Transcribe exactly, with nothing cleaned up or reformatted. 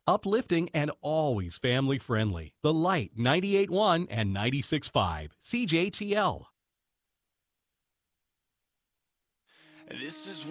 Uplifting and always family friendly. The Light ninety-eight point one and ninety-six point five. C J T L. This is